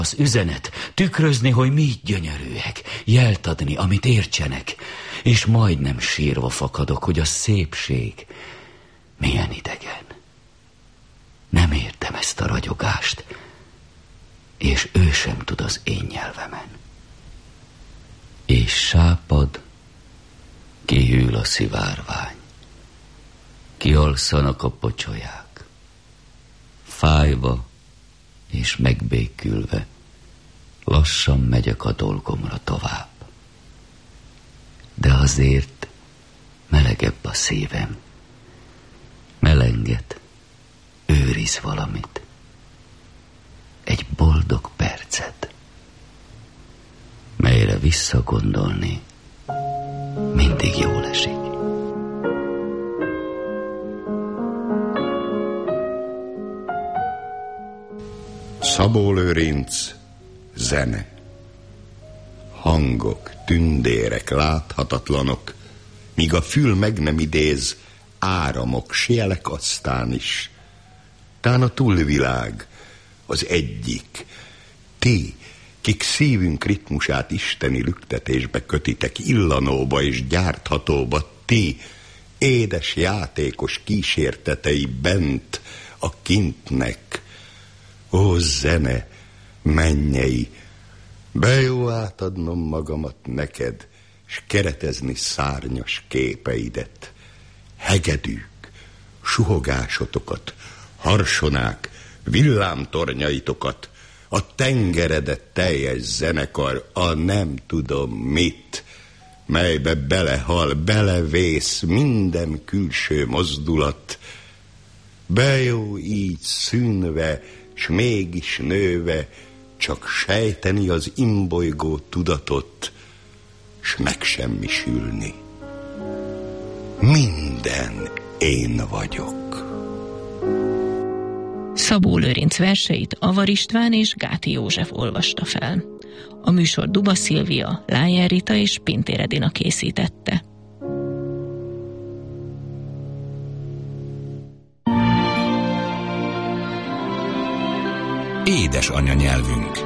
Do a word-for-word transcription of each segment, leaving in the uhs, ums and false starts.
Az üzenet tükrözni, hogy mi gyönyörűek, jelt adni, amit értsenek, és majdnem sírva fakadok, hogy a szépség milyen idegen. Nem értem ezt a ragyogást, és ő sem tud az én nyelvemen. És sápad, kihűl a szivárvány, kialszanak a pocsolyák, fájva és megbékülve, lassan megyek a dolgomra tovább. De azért melegebb a szívem, melenget, őriz valamit, egy boldog percet, melyre visszagondolni mindig jól esik. Szabó Lőrinc, zene. Hangok, tündérek, láthatatlanok, míg a fül meg nem idéz, áramok, sjelek aztán is. Tán a túlvilág, az egyik. Ti, kik szívünk ritmusát isteni lüktetésbe kötitek, illanóba és gyárthatóba, ti, édes játékos kísértetei bent a kintnek. Ó, zene, mennyei, bejó átadnom magamat neked, s keretezni szárnyas képeidet. Hegedűk, suhogásotokat, harsonák, villámtornyaitokat, a tengeredet teljes zenekar, a nem tudom mit, melybe belehal, belevész minden külső mozdulat. Bejó így szűnve, s mégis nőve, csak sejteni az imbolygó tudatot, s megsemmisülni. Minden én vagyok. Szabó Lőrinc verseit Avar István és Gáti József olvasta fel. A műsor Duba Szilvia, Lájer Rita és Pintér Edina készítette. Édes anyanyelvünk.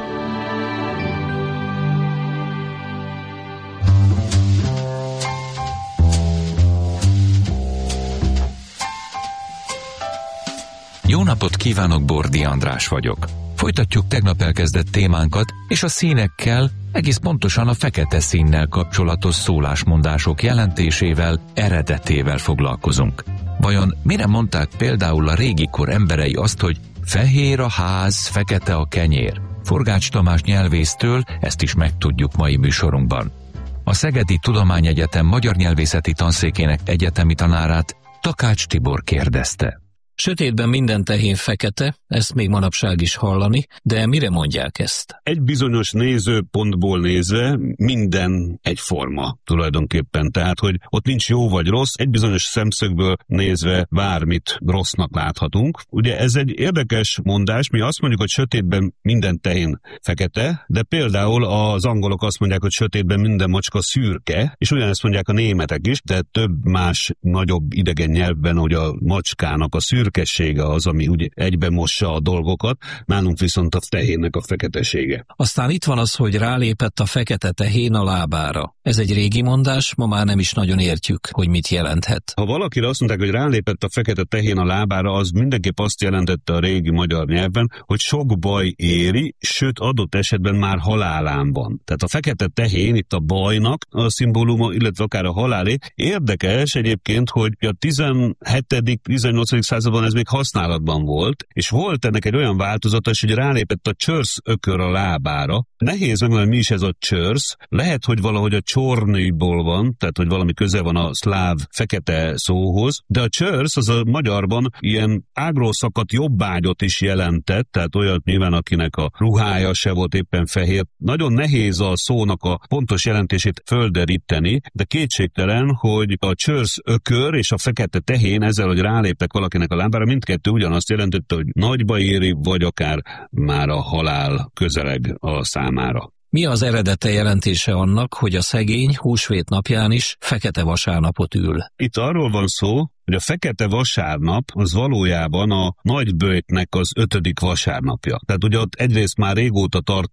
Jó napot kívánok, Bordi András vagyok. Folytatjuk tegnap elkezdett témánkat, és a színekkel, egész pontosan a fekete színnel kapcsolatos szólásmondások jelentésével, eredetével foglalkozunk. Vajon mire mondták például a régikor emberei azt, hogy fehér a ház, fekete a kenyér? Forgács Tamás nyelvésztől ezt is megtudjuk mai műsorunkban. A Szegedi Tudományegyetem magyar nyelvészeti tanszékének egyetemi tanárát Takács Tibor kérdezte. Sötétben minden tehén fekete, ezt még manapság is hallani, de mire mondják ezt? Egy bizonyos nézőpontból nézve minden egyforma tulajdonképpen, tehát hogy ott nincs jó vagy rossz, egy bizonyos szemszögből nézve bármit rossznak láthatunk. Ugye ez egy érdekes mondás, mi azt mondjuk, hogy sötétben minden tehén fekete, de például az angolok azt mondják, hogy sötétben minden macska szürke, és ugyanezt mondják a németek is, de több más nagyobb idegen nyelvben, hogy a macskának a szürke szürkessége az, ami úgy egybe mossa a dolgokat, nálunk viszont a tehénnek a feketesége. Aztán itt van az, hogy rálépett a fekete tehén a lábára. Ez egy régi mondás, ma már nem is nagyon értjük, hogy mit jelenthet. Ha valakire azt mondták, hogy rálépett a fekete tehén a lábára, az mindenképp azt jelentette a régi magyar nyelven, hogy sok baj éri, sőt adott esetben már halálán van. Tehát a fekete tehén itt a bajnak a szimbóluma, illetve akár a halálé. Érdekes egyébként, hogy a tizenhetedik tizennyolcadik században ez még használatban volt, és volt ennek egy olyan változata, hogy rálépett a csörsz ökör a lábára. Nehéz megmondani, mi is ez a csörsz. Lehet, hogy valahogy a csornőból van, tehát hogy valami köze van a szláv fekete szóhoz, de a csörsz az a magyarban ilyen ágról szakadt jobbágyot is jelentett, tehát olyat nyilván, akinek a ruhája se volt éppen fehér. Nagyon nehéz a szónak a pontos jelentését földeríteni, de kétségtelen, hogy a csörsz ökör és a fekete tehén ezzel, hogy ráléptek valakinek a lábára, mindkettő ugyanazt jelentette, hogy nagyba éri, vagy akár már a halál közeleg a számára. Mi az eredete jelentése annak, hogy a szegény húsvét napján is fekete vasárnapot ül? Itt arról van szó, hogy a fekete vasárnap az valójában a nagyböjtnek az ötödik vasárnapja. Tehát ugye ott egyrészt már régóta tart